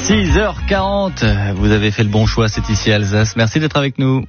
6h40, vous avez fait le bon choix, c'est ici Alsace. Merci d'être avec nous.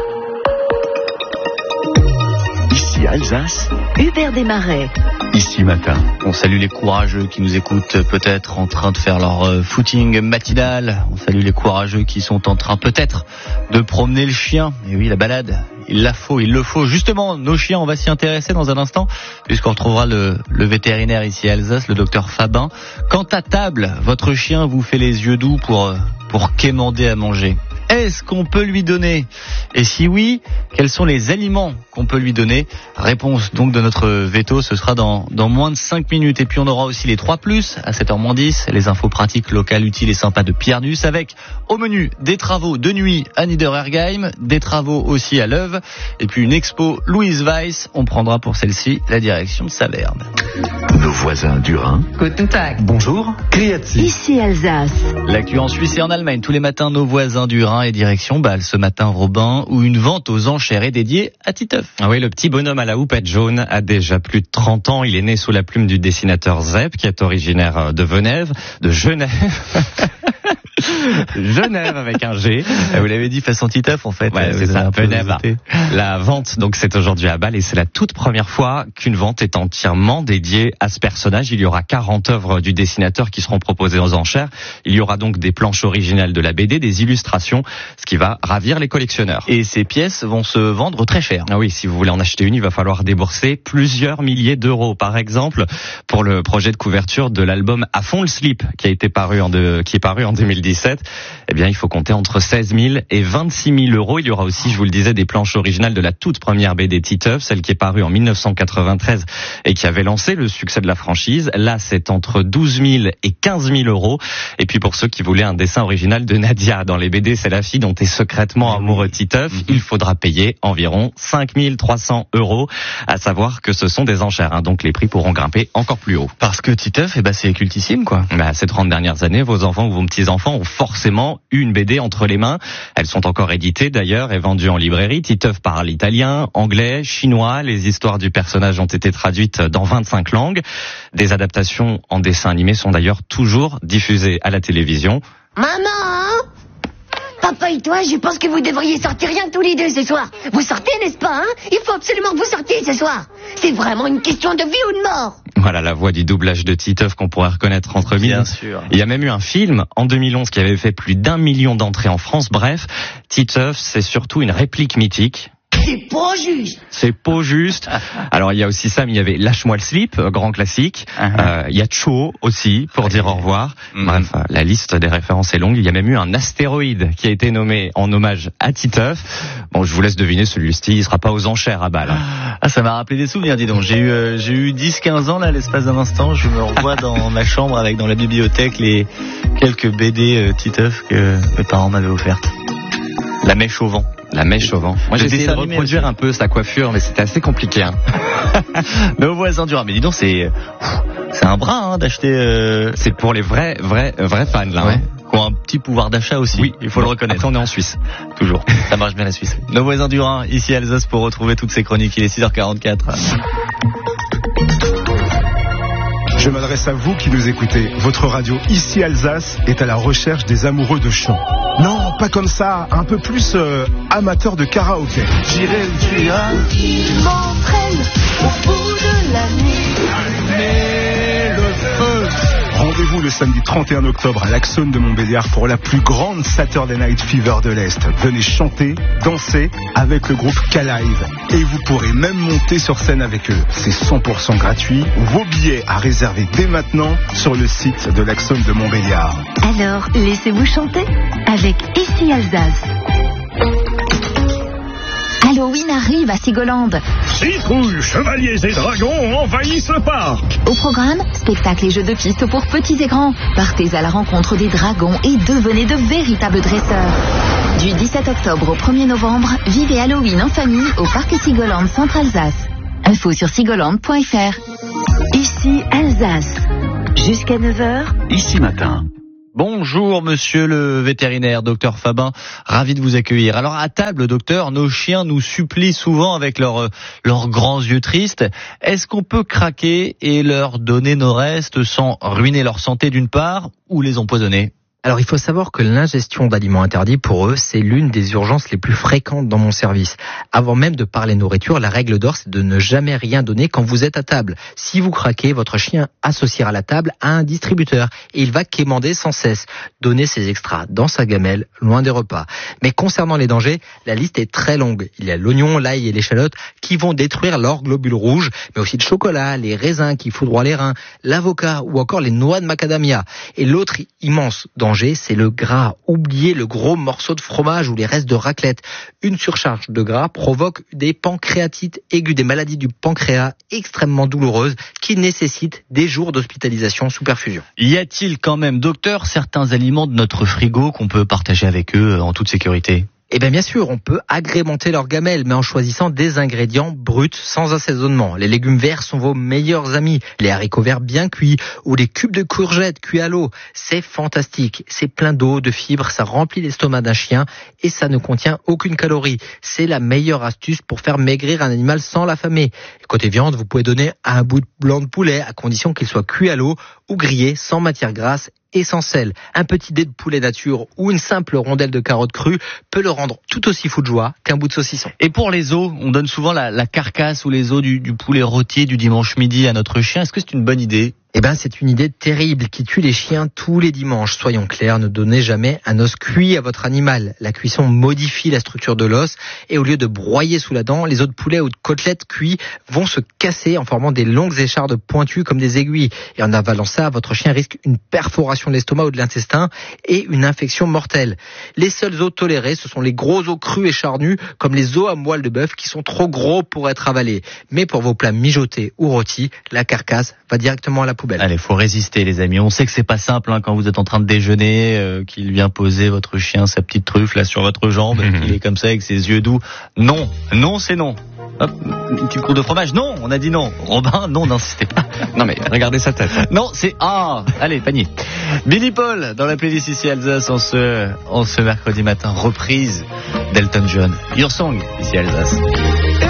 Ici Alsace, Hubert Desmarais. Ici Matin. On salue les courageux qui nous écoutent peut-être en train de faire leur footing matinal. On salue les courageux qui sont en train peut-être de promener le chien. Et oui, la balade, il le faut. Justement, nos chiens, on va s'y intéresser dans un instant, puisqu'on retrouvera le vétérinaire ici à Alsace, le docteur Fabin. Quand à table, votre chien vous fait les yeux doux pour quémander à manger, est-ce qu'on peut lui donner? Et si oui, quels sont les aliments qu'on peut lui donner? Réponse donc de notre veto, ce sera dans moins de 5 minutes. Et puis on aura aussi les 3+, à 7h-10, les infos pratiques locales utiles et sympas de Pierre Nuss, avec au menu des travaux de nuit à Niederergheim, des travaux aussi à Leuve, et puis une expo Louise Weiss. On prendra pour celle-ci la direction de Saverne. Nos voisins du Rhin. Guten Tag. Bonjour. Créatif. Ici Alsace. L'actu en Suisse et en Allemagne, tous les matins, nos voisins du Rhin et direction Bâle. Ce matin, Robin, où une vente aux enchères est dédiée à Titeuf. Ah oui, le petit bonhomme à la houppette jaune a déjà plus de 30 ans. Il est né sous la plume du dessinateur Zepp, qui est originaire de Genève. Genève avec un G. Vous l'avez dit façon Titeuf en fait. Ouais, c'est ça, Genève. La vente, donc, c'est aujourd'hui à Bâle et c'est la toute première fois qu'une vente est entièrement dédiée à ce personnage. Il y aura 40 œuvres du dessinateur qui seront proposées aux enchères. Il y aura donc des planches originales de la BD, des illustrations, ce qui va ravir les collectionneurs. Et ces pièces vont se vendre très cher. Ah oui, si vous voulez en acheter une, il va falloir débourser plusieurs milliers d'euros. Par exemple, pour le projet de couverture de l'album À fond le slip, qui est paru en 2017, eh bien, il faut compter entre 16 000 et 26 000 euros. Il y aura aussi, je vous le disais, des planches originales de la toute première BD Titeuf, celle qui est parue en 1993 et qui avait lancé le succès de la franchise. Là, c'est entre 12 000 et 15 000 euros. Et puis, pour ceux qui voulaient un dessin original de Nadia, dans les BD, c'est la fille dont est secrètement amoureux Titeuf. Il faudra payer environ 5 300 euros. À savoir que ce sont des enchères, donc les prix pourront grimper encore plus haut. Parce que Titeuf, c'est cultissime, quoi. Ces 30 dernières années, vos enfants ou vos petits-enfants ont forcément eu une BD entre les mains. Elles sont encore éditées d'ailleurs et vendues en librairie. Titeuf parle italien, anglais, chinois. Les histoires du personnage ont été traduites dans 25 langues. Des adaptations en dessin animé sont d'ailleurs toujours diffusées à la télévision. Maman, papa et toi, je pense que vous devriez sortir rien que tous les deux ce soir. Vous sortez, n'est-ce pas, Il faut absolument que vous sortiez ce soir. C'est vraiment une question de vie ou de mort. Voilà la voix du doublage de Titeuf qu'on pourrait reconnaître entre mille. Bien sûr. Il y a même eu un film en 2011 qui avait fait plus d'1 million d'entrées en France. Bref, Titeuf, c'est surtout une réplique mythique. C'est pas juste. C'est pas juste. Alors il y a aussi ça, mais il y avait Lâche-moi le slip, grand classique. Il y a Cho aussi, pour dire au revoir. Bref, la liste des références est longue. Il y a même eu un astéroïde qui a été nommé en hommage à Titeuf. Bon, je vous laisse deviner, celui-ci, il sera pas aux enchères à Bâle. Ah, ça m'a rappelé des souvenirs, dis donc. J'ai eu 10-15 ans, là, l'espace d'un instant. Je me revois dans ma chambre avec, dans la bibliothèque, les quelques BD Titeuf que mes parents m'avaient offertes. La mèche au vent. La mèche au vent. Moi, j'ai essayé de reproduire un peu sa coiffure, mais c'était assez compliqué. Nos voisins du Rhin. Mais dis donc, c'est un bras d'acheter. C'est pour les vrais fans, là. Ouais. Qui ont un petit pouvoir d'achat aussi. Oui, il faut le reconnaître. Après, on est en Suisse. Toujours. Ça marche bien la Suisse. Nos voisins du Rhin, ici à Alsace, pour retrouver toutes ces chroniques. Il est 6h44. Je m'adresse à vous qui nous écoutez. Votre radio ici Alsace est à la recherche des amoureux de chant. Non, pas comme ça, un peu plus amateur de karaoké. J'irai où tu iras, il m'entraîne au bout de la nuit. Allumez le feu. Rendez-vous le samedi 31 octobre à l'Axone de Montbéliard pour la plus grande Saturday Night Fever de l'Est. Venez chanter, danser avec le groupe K-Live. Et vous pourrez même monter sur scène avec eux. C'est 100% gratuit. Vos billets à réserver dès maintenant sur le site de l'Axone de Montbéliard. Alors, laissez-vous chanter avec Ici Alsace. Halloween arrive à Sigolande. Citrouilles, chevaliers et dragons envahissent le parc. Au programme, spectacles et jeux de piste pour petits et grands. Partez à la rencontre des dragons et devenez de véritables dresseurs. Du 17 octobre au 1er novembre, vivez Halloween en famille au parc Sigolande Centre-Alsace. Info sur sigolande.fr. Ici Alsace. Jusqu'à 9h. Ici Matin. Bonjour monsieur le vétérinaire, docteur Fabin, ravi de vous accueillir. Alors à table, docteur, nos chiens nous supplient souvent avec leurs grands yeux tristes. Est-ce qu'on peut craquer et leur donner nos restes sans ruiner leur santé d'une part ou les empoisonner ? Alors il faut savoir que l'ingestion d'aliments interdits pour eux, c'est l'une des urgences les plus fréquentes dans mon service. Avant même de parler nourriture, la règle d'or, c'est de ne jamais rien donner quand vous êtes à table. Si vous craquez, votre chien associera la table à un distributeur et il va quémander sans cesse. Donnez ses extras dans sa gamelle, loin des repas. Mais concernant les dangers, la liste est très longue. Il y a l'oignon, l'ail et l'échalote qui vont détruire leurs globules rouges, mais aussi le chocolat, les raisins qui foudroient les reins, l'avocat ou encore les noix de macadamia. Et l'autre immense danger, c'est le gras. Oubliez le gros morceau de fromage ou les restes de raclette. Une surcharge de gras provoque des pancréatites aiguës, des maladies du pancréas extrêmement douloureuses qui nécessitent des jours d'hospitalisation sous perfusion. Y a-t-il quand même, docteur, certains aliments de notre frigo qu'on peut partager avec eux en toute sécurité ? Eh bien sûr, on peut agrémenter leur gamelle, mais en choisissant des ingrédients bruts, sans assaisonnement. Les légumes verts sont vos meilleurs amis. Les haricots verts bien cuits ou les cubes de courgettes cuits à l'eau. C'est fantastique. C'est plein d'eau, de fibres, ça remplit l'estomac d'un chien et ça ne contient aucune calorie. C'est la meilleure astuce pour faire maigrir un animal sans l'affamer. Côté viande, vous pouvez donner un bout de blanc de poulet à condition qu'il soit cuit à l'eau ou grillé sans matière grasse et sans sel. Un petit dé de poulet nature ou une simple rondelle de carotte crue peut le rendre tout aussi fou de joie qu'un bout de saucisson. Et pour les os, on donne souvent la carcasse ou les os du poulet rôti du dimanche midi à notre chien. Est-ce que c'est une bonne idée ? Eh ben, c'est une idée terrible qui tue les chiens tous les dimanches. Soyons clairs, ne donnez jamais un os cuit à votre animal. La cuisson modifie la structure de l'os et au lieu de broyer sous la dent, les os de poulet ou de côtelettes cuits vont se casser en formant des longues échardes pointues comme des aiguilles. Et en avalant ça, votre chien risque une perforation de l'estomac ou de l'intestin et une infection mortelle. Les seuls os tolérés, ce sont les gros os crus et charnus comme les os à moelle de bœuf qui sont trop gros pour être avalés. Mais pour vos plats mijotés ou rôtis, la carcasse va directement à la poubelle. Allez, faut résister les amis. On sait que c'est pas simple quand vous êtes en train de déjeuner, qu'il vient poser votre chien sa petite truffe là sur votre jambe, qu'il est comme ça avec ses yeux doux. Non, c'est non. Hop, une petite cour de fromage. Non, on a dit non. Robin, non, n'insistez pas. Non mais regardez sa tête. Non, c'est allez, panier. Billy Paul dans la playlist ici Alsace en ce mercredi matin, reprise d'Elton John. Your Song ici Alsace.